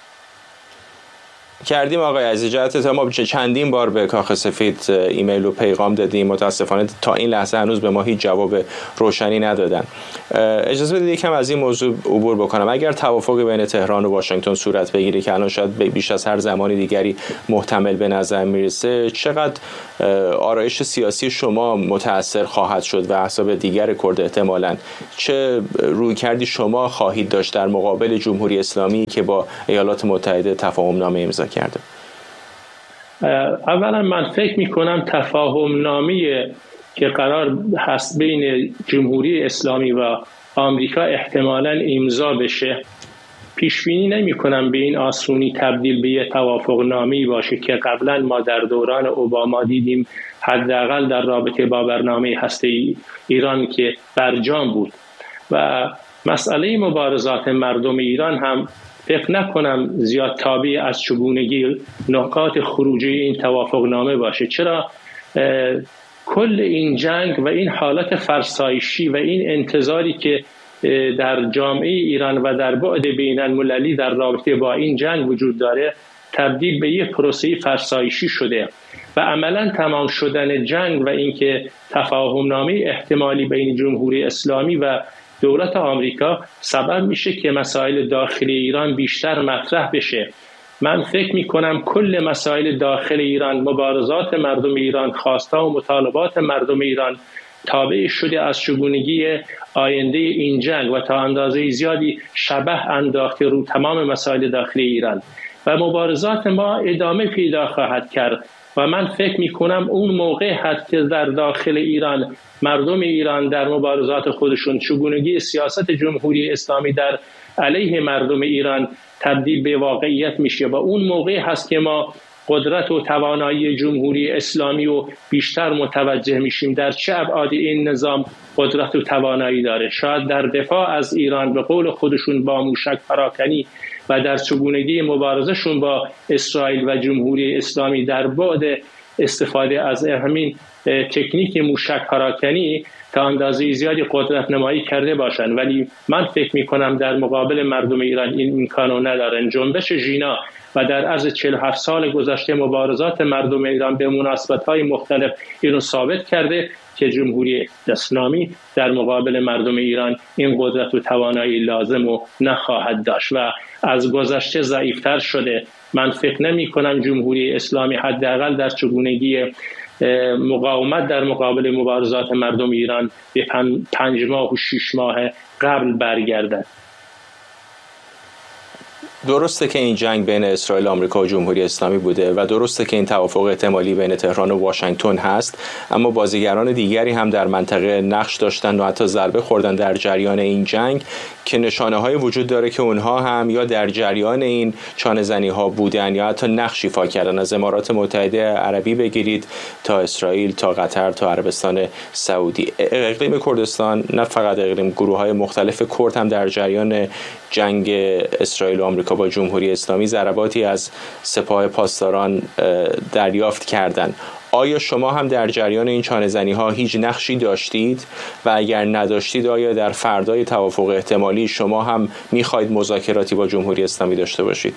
کردیم آقای عزیز، جهت ما چندین بار به کاخ سفید ایمیل و پیغام دادیم، متاسفانه تا این لحظه هنوز به ما هیچ جواب روشنی ندادن. اجازه بدید یکم از این موضوع عبور بکنم. اگر توافق بین تهران و واشنگتن صورت بگیره که الان شاید بیش از هر زمان دیگری محتمل به نظر میرسه، چقدر آرایش سیاسی شما متاثر خواهد شد و احزاب دیگر کرد احتمالاً چه رویکردی شما خواهید داشت در مقابل جمهوری اسلامی که با ایالات متحده تفاهم نامه امضا کرده؟ اولا من فکر میکنم تفاهم نامه که قرار هست بین جمهوری اسلامی و آمریکا احتمالاً امضا بشه، پیش بینی نمی کنم به این آسونی تبدیل به یک توافق نامه‌ای باشه که قبلا ما در دوران اوباما دیدیم، حداقل در رابطه با برنامه هسته‌ای ایران که برجام بود. و مسئله مبارزات مردم ایران هم فکر نکنم زیاد تابع از چگونگی نقاط خروجی این توافق نامه باشه. چرا؟ کل این جنگ و این حالت فرسایشی و این انتظاری که در جامعه ایران و در بعد بین المللی در رابطه با این جنگ وجود داره تبدیل به یک پروسه فرسایشی شده و عملا تمام شدن جنگ و اینکه تفاهم نامه احتمالی بین جمهوری اسلامی و دولت آمریکا سبب میشه که مسائل داخلی ایران بیشتر مطرح بشه. من فکر میکنم کل مسائل داخل ایران، مبارزات مردم ایران، خواسته و مطالبات مردم ایران تابع شده از چگونگی آینده این جنگ و تا اندازه زیادی شبح انداخته رو تمام مسائل داخلی ایران و مبارزات ما ادامه پیدا خواهد کرد. و من فکر میکنم اون موقع هست که در داخل ایران مردم ایران در مبارزات خودشون چگونگی سیاست جمهوری اسلامی در علیه مردم ایران تبدیل به واقعیت میشه و اون موقع هست که ما قدرت و توانایی جمهوری اسلامی رو بیشتر متوجه میشیم در چه ابعاد این نظام قدرت و توانایی داره. شاید در دفاع از ایران به قول خودشون با موشک پراکنی و در چگونگی مبارزشون با اسرائیل و جمهوری اسلامی در بعد استفاده از همین تکنیک موشک پراکنی تا اندازه زیادی قدرت نمایی کرده باشند، ولی من فکر میکنم در مقابل مردم ایران این امکانو ندارن. جنبش ژینا و در عرض 47 سال گذشته مبارزات مردم ایران به مناسبت‌های مختلف اینو ثابت کرده که جمهوری اسلامی در مقابل مردم ایران این قدرت و توانایی لازم رو نخواهد داشت و از گذشته ضعیفتر شده. من فکر نمی کنم جمهوری اسلامی حداقل در چگونگی مقاومت در مقابل مبارزات مردم ایران به 5 ماه و 6 ماه قبل برگردد. درسته که این جنگ بین اسرائیل، آمریکا و جمهوری اسلامی بوده و درسته که این توافق احتمالی بین تهران و واشنگتن هست، اما بازیگران دیگری هم در منطقه نقش داشتن و حتی ضربه خوردن در جریان این جنگ که نشانه‌های وجود داره که اونها هم یا در جریان این چانه‌زنی‌ها بودن یا حتی نقش ایفا کردن. از امارات متحده عربی بگیرید تا اسرائیل تا قطر تا عربستان سعودی. اقلیم کردستان، نه فقط اقلیم، گروه‌های مختلف کرد هم در جریان جنگ اسرائیل و آمریکا با جمهوری اسلامی ضرباتی از سپاه پاسداران دریافت کردند. آیا شما هم در جریان این چانه‌زنی‌ها هیچ نقشی داشتید و اگر نداشتید آیا در فردای توافق احتمالی شما هم می‌خواید مذاکراتی با جمهوری اسلامی داشته باشید؟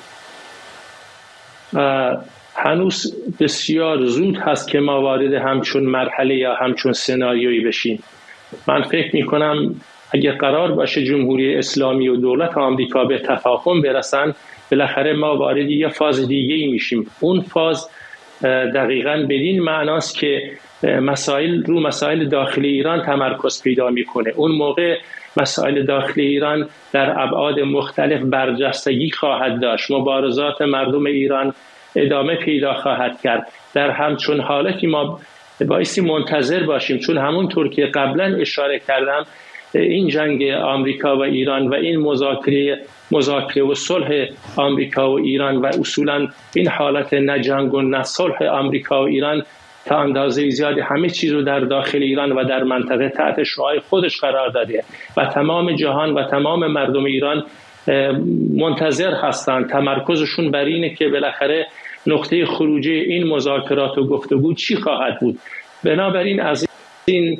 هنوز بسیار زود هست که ما وارد همچون مرحله یا همچون سناریویی بشیم. من فکر می‌کنم اگر قرار باشه جمهوری اسلامی و دولت آمریکا به تفاهم برسن، بالاخره ما وارد یه فاز دیگه‌ای میشیم. اون فاز دقیقاً بدین معناست که مسائل داخلی ایران تمرکز پیدا میکنه. اون موقع مسائل داخلی ایران در ابعاد مختلف برجستگی خواهد داشت. مبارزات مردم ایران ادامه پیدا خواهد کرد. در همچون حالتی ما بایستی منتظر باشیم، چون همونطور که قبلا اشاره کردم این جنگ آمریکا و ایران و این مذاکره و صلح آمریکا و ایران و اصولا این حالت نه جنگ و نه صلح آمریکا و ایران تا اندازه زیادی همه چیز رو در داخل ایران و در منطقه تحت شعاع خودش قرار داده و تمام جهان و تمام مردم ایران منتظر هستند. تمرکزشون بر اینه که بالاخره نقطه خروجی این مذاکرات و گفتگو چی خواهد بود. بنابراین از این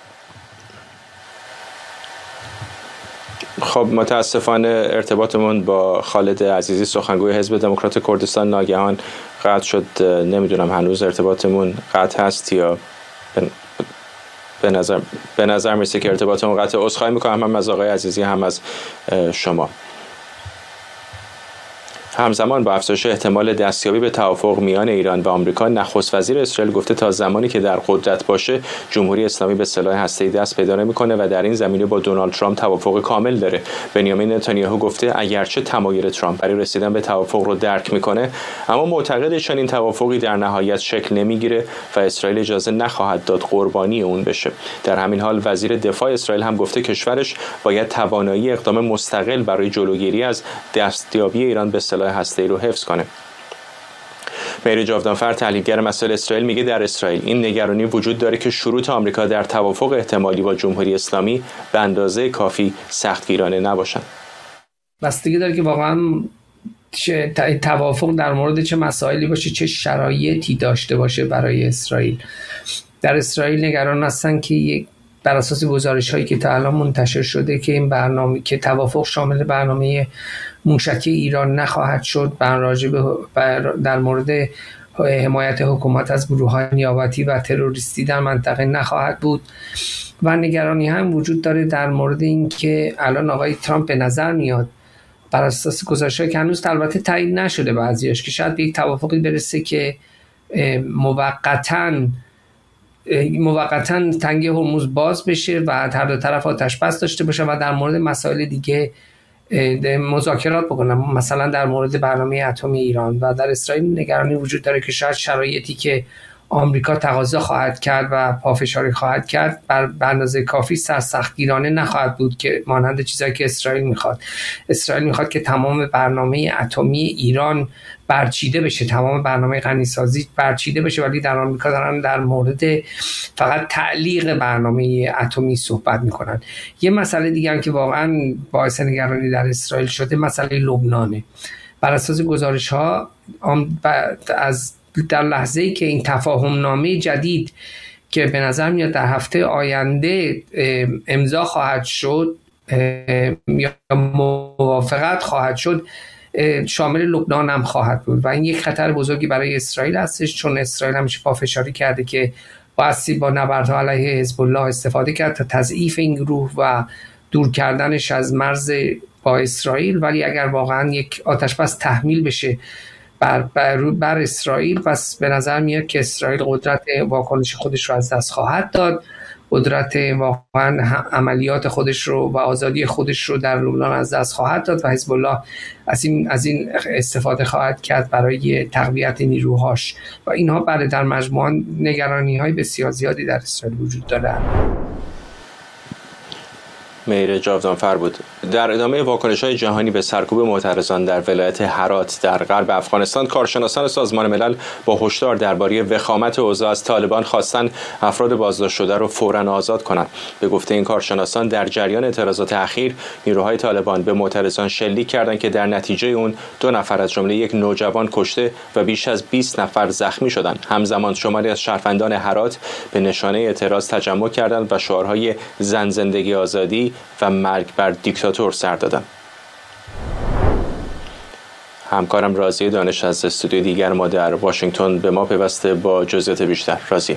خب متاسفانه ارتباطمون با خالد عزیزی سخنگوی حزب دموکرات کردستان ناگهان قطع شد. نمیدونم هنوز ارتباطمون قطع هست یا به نظر میرسه که ارتباطمون قطع. عذرخواهی میکنم هم از آقای عزیزی هم از شما. همزمان با افزایش احتمال دستیابی به توافق میان ایران و آمریکا، نخست وزیر اسرائیل گفته تا زمانی که در قدرت باشه جمهوری اسلامی به سلاح هسته‌ای دست پیدا نمی‌کنه و در این زمینه با دونالد ترامپ توافق کامل داره. بنیامین نتانیاهو گفته اگرچه تمایل ترامپ برای رسیدن به توافق رو درک میکنه، اما معتقده چنین توافقی در نهایت شکل نمیگیره و اسرائیل اجازه نخواهد داد قربانی اون بشه. در همین حال وزیر دفاع اسرائیل هم گفته کشورش باید توانایی اقدام مستقل برای جلوگیری از دستیابی ایران به سلاح هسته‌ای رو حفظ کنه. مهری جاودانفر تحلیلگر مسائل اسرائیل میگه در اسرائیل این نگرانی وجود داره که شروط آمریکا در توافق احتمالی با جمهوری اسلامی به اندازه کافی سختگیرانه نباشند. بستگی داره که واقعا توافق در مورد چه مسائلی باشه، چه شرایطی داشته باشه برای اسرائیل. در اسرائیل نگران هستن که بر اساس گزارش‌هایی که تا الان منتشر شده که این برنامه که توافق شامل برنامه موشکی ایران نخواهد شد، در مورد حمایت حکومت از گروه‌های نیابتی و تروریستی در منطقه نخواهد بود و نگرانی هم وجود داره در مورد این که الان آقای ترامپ به نظر میاد بر اساس گزارش‌هایی که هنوز البته تایید نشده بعضیاش که شاید به یک توافقی برسه که موقتاً تنگه هرمز باز بشه و هر دو طرف آتش بس داشته باشه و در مورد مسائل دیگه مذاکرات بکنن، مثلا در مورد برنامه اتمی ایران. و در اسرائیل نگرانی وجود داره که شاید شرایطی که آمریکا تقاضا خواهد کرد و پافشاری خواهد کرد بر اندازه کافی سختگیرانه نخواهد بود که مانند چیزایی که اسرائیل میخواد. اسرائیل میخواد که تمام برنامه اتمی ایران برچیده بشه، تمام برنامه غنیسازی برچیده بشه، ولی در آمریکا دارن در مورد فقط تعلیق برنامه اتمی صحبت میکنن. یه مسئله دیگه هم که واقعا باعث نگرانی در اسرائیل شده مسئله لبنانه. بر اساس گزارش‌ها در لحظه‌ای که این تفاهم نامه جدید که به نظر میاد در هفته آینده امضا خواهد شد یا موافقت خواهد شد، شامل لبنان هم خواهد بود و این یک خطر بزرگی برای اسرائیل هستش، چون اسرائیل همیشه پافشاری کرده که بایستی با نبردها علیه حزب الله استفاده کرد تا تضعیف این گروه و دور کردنش از مرز با اسرائیل. ولی اگر واقعا یک آتش بس تحمیل بشه بر اسرائیل، پس به نظر میاد که اسرائیل قدرت واکنش خودش رو از دست خواهد داد، قدرت واقعا عملیات خودش رو و آزادی خودش رو در لبنان از دست خواهد داد و حزب الله از این استفاده خواهد کرد برای تقویت نیروهاش و اینها بعد در مجموع نگرانی‌های بسیار زیادی در اسرائیل وجود دارد. مهری جاودانفر بود. در ادامه واکنش‌های جهانی به سرکوب معترضان در ولایت هرات در غرب افغانستان، کارشناسان سازمان ملل با هشدار درباره وخامت اوضاع از طالبان خواستن افراد بازداشت شده را فوراً آزاد کنند. به گفته این کارشناسان در جریان اعتراضات اخیر نیروهای طالبان به معترضان شلیک کردند که در نتیجه اون 2 نفر از جمله یک نوجوان کشته و بیش از 20 نفر زخمی شدند. همزمان شماری از شهروندان هرات به نشانه اعتراض تجمع کردند و شعارهای زن زندگی آزادی و مرگ بر دیکتاتور سر دادن. همکارم راضیه دانش از استودیو دیگر ما در واشنگتن به ما پیوسته با جزئیات بیشتر. راضیه.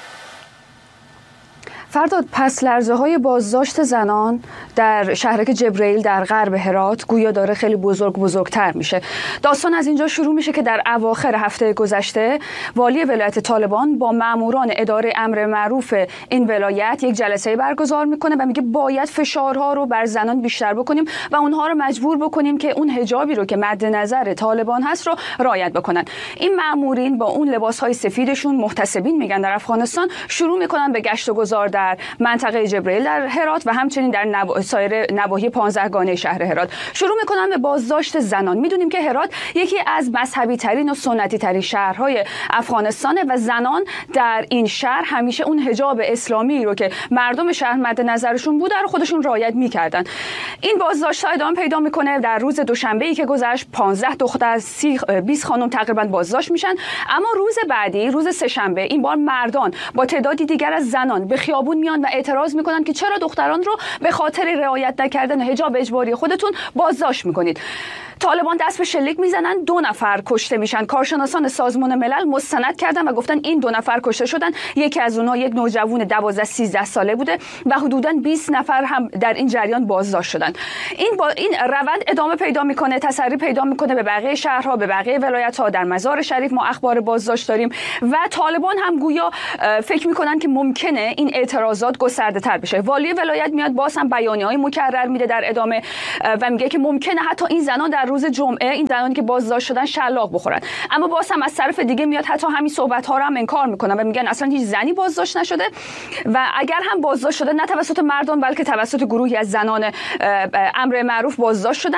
فرداد، پس لرزه‌های بازداشت زنان در شهرک جبرئیل در غرب هرات گویا داره خیلی بزرگتر میشه. داستان از اینجا شروع میشه که در اواخر هفته گذشته والی ولایت طالبان با ماموران اداره امر معروف این ولایت یک جلسه برگزار میکنه و میگه باید فشارها رو بر زنان بیشتر بکنیم و اونها رو مجبور بکنیم که اون حجابی رو که مد نظر طالبان هست رو رعایت بکنن. این مامورین با اون لباسهای سفیدشون، محتسبین میگن در افغانستان، شروع میکنن به گشت و گذار در در منطقه جبرئیل در هرات و همچنین در سایر نواحی 15 گانه شهر هرات شروع میکنن به بازداشت زنان. میدونیم که هرات یکی از مذهبی ترین و سنتی ترین شهرهای افغانستانه و زنان در این شهر همیشه اون حجاب اسلامی رو که مردم شهر مد نظرشون بوده رو خودشون رعایت میکردن. این بازداشت‌ها ادامه پیدا میکنه. در روز دوشنبه‌ای که گذشت 15 دختر از 20 خانم تقریبا بازداشت میشن، اما روز بعدی روز سه‌شنبه این بار مردان با تعدادی دیگر از زنان به خیابون میان و اعتراض میکنن که چرا دختران رو به خاطر رعایت نکردن حجاب اجباری خودتون بازداشت میکنید. طالبان دست به شلیک میزنن، 2 نفر کشته میشن. کارشناسان سازمان ملل مستند کردن و گفتن این 2 نفر کشته شدن. یکی از اونها یک نوجوان 12-13 ساله بوده و حدوداً 20 نفر هم در این جریان بازداشت شدن. این روند ادامه پیدا میکنه، تسری پیدا میکنه به بقیه شهرها، به بقیه ولایت‌ها. در مزار شریف ما اخبار بازداشت داریم و طالبان هم گویا فکر میکنن که ممکنه این اعتراضات گسترده تر بشه. والی ولایت میاد باز هم بیانیه‌های مکرر میده در ادامه و میگه که ممکنه حتی این زنان در روز جمعه، این زنانی که بازداشت شدن، شلاق بخورن. اما باز هم از طرف دیگه میاد حتی همین صحبت‌ها رو هم انکار میکنن و میگن اصلا هیچ زنی بازداشت نشده و اگر هم بازداشت شده نه توسط مردان بلکه توسط گروهی از زنان امر معروف بازداشت شدن،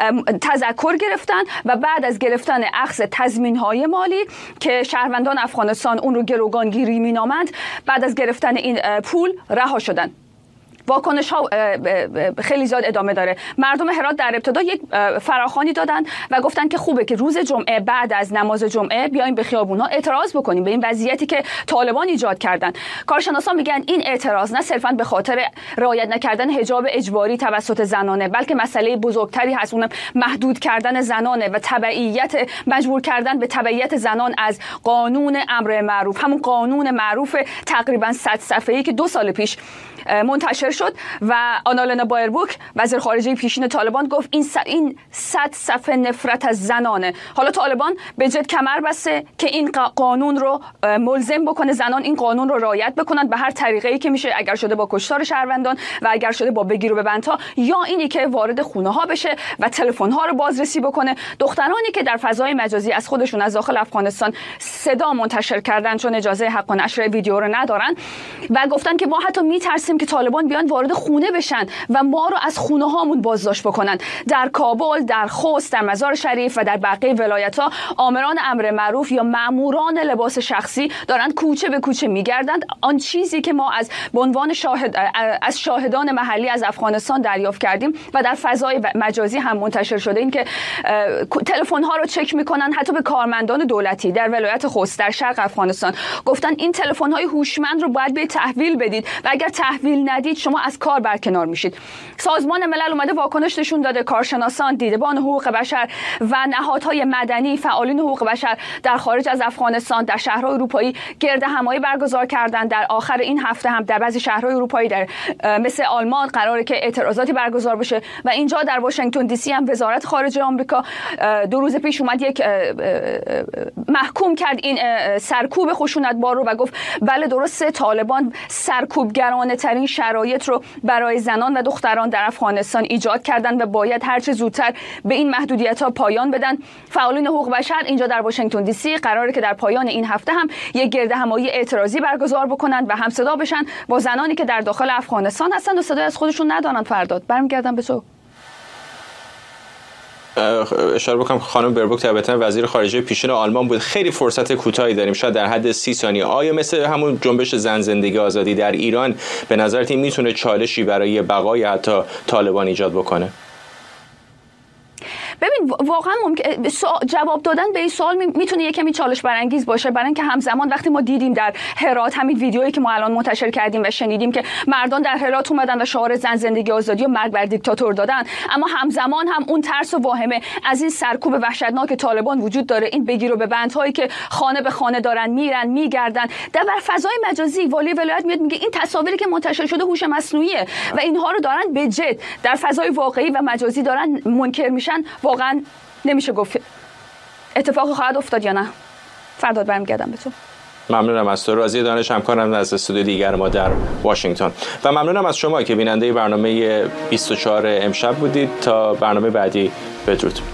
تذکر گرفتن و بعد از گرفتن اخذ تضمین‌های مالی که شهروندان افغانستان اون رو گروگانگیری مینامند، بعد از گرفتن این پول رها شدن. واکنش ها خیلی زیاد ادامه داره. مردم هرات در ابتدا یک فراخوانی دادن و گفتن که خوبه که روز جمعه بعد از نماز جمعه بیایم به خیابونا اعتراض بکنیم به این وضعیتی که طالبان ایجاد کردن. کارشناسان میگن این اعتراض نه صرفا به خاطر رعایت نکردن حجاب اجباری توسط زنانه، بلکه مسئله بزرگتری هست، اونم محدود کردن زنانه و تبعیت، مجبور کردن به تبعیت زنان از قانون امر معروف، همون قانون معروف تقریبا 100 صفحه‌ای که 2 سال پیش منتشر شد و آنالنا بایربوک وزیر خارجه پیشین طالبان گفت این 100 صفحه نفرت از زنانه. حالا طالبان به جد کمر بسته که این قانون رو ملزم بکنه زنان این قانون رو رعایت بکنن به هر طریقه‌ای که میشه، اگر شده با کشتار شهروندان و اگر شده با بگیر و ببندها، یا اینی که وارد خونه ها بشه و تلفن ها رو بازرسی بکنه. دخترانی که در فضای مجازی از خودشون از داخل افغانستان صدا منتشر کردن چون اجازه حق نشر ویدیو رو ندارن و گفتن که ما حتی میترسیم که طالبان بیان وارد خونه بشن و ما رو از خونه هامون بازداشت بکنن. در کابل، در خوست، در مزار شریف و در بقیه ولایت‌ها آمران امر معروف یا ماموران لباس شخصی دارن کوچه به کوچه میگردند. آن چیزی که ما به عنوان از شاهدان محلی از افغانستان دریافت کردیم و در فضای مجازی هم منتشر شده این که تلفن ها رو چک میکنن. حتی به کارمندان دولتی در ولایت خوست در شرق افغانستان گفتن این تلفن های هوشمند رو باید به تحویل بدید و اگر تحویل ندید شما از کار برکنار میشید. سازمان ملل اومده واکنش نشون داده. کارشناسان، دیدبان حقوق بشر و نهادهای مدنی، فعالین حقوق بشر در خارج از افغانستان در شهرهای اروپایی گرد همایی برگزار کردن. در آخر این هفته هم در بعضی شهرهای اروپایی در مثل آلمان قراره که اعتراضاتی برگزار بشه و اینجا در واشنگتن دی سی هم وزارت خارجه آمریکا 2 روز پیش اومد یک محکوم کرد این سرکوب خشونتبار رو و گفت بله درسته طالبان سرکوبگرانه ترین شرایط رو برای زنان و دختران در افغانستان ایجاد کردن و باید هر چه زودتر به این محدودیت‌ها پایان بدن. فعالین حقوق بشر اینجا در واشنگتن دی سی قراره که در پایان این هفته هم یک گرد همایی اعتراضی برگزار بکنن و همصدا بشن با زنانی که در داخل افغانستان هستن و صدای از خودشون ندارن. فرداد برمیگردم به تو. اشاره بکنم خانم بربوک طبعا وزیر خارجه پیشین آلمان بود. خیلی فرصت کوتاهی داریم، شاید در حد 30 ثانیه. آیا مثل همون جنبش زن زندگی آزادی در ایران به نظرت این میتونه چالشی برای بقای حتی طالبان ایجاد بکنه؟ ببین واقعا ممکن جواب دادن به این سوال میتونه یه کمی چالش برانگیز باشه، برای اینکه همزمان وقتی ما دیدیم در هرات همین ویدیویی که ما الان منتشر کردیم و شنیدیم که مردان در هرات اومدن و شعار زن زندگی آزادی و مرگ بر دیکتاتور دادن، اما همزمان هم اون ترس و واهمه از این سرکوب وحشتناک طالبان وجود داره. این بگیر و ببندهایی که خانه به خانه دارن میرن میگردن در فضای مجازی. والی ولایت میاد میگه این تصاویری که منتشر شده هوش مصنوعیه و اینها رو دارن به جد در فضای واقعی و مجازی دارن منکر میشن. واقعا نمیشه گفت اتفاقی خواهد افتاد یا نه. فرداد برمیگردم به تو. ممنونم از تو. راضی دانش همکارم از استودیو دیگر ما در واشنگتن و ممنونم از شما که بیننده برنامه 24 امشب بودید. تا برنامه بعدی بدرود.